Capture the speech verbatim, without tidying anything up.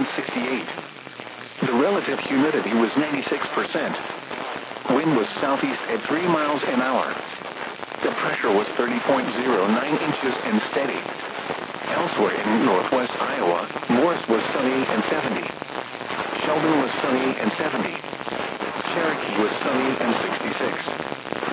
sixty-eight. The relative humidity was ninety-six percent. Wind was southeast at three miles an hour. The pressure was thirty point zero nine inches and steady. Elsewhere in northwest Iowa, Morris was sunny and seventy. Sheldon was sunny and seventy. Cherokee was sunny and sixty-six.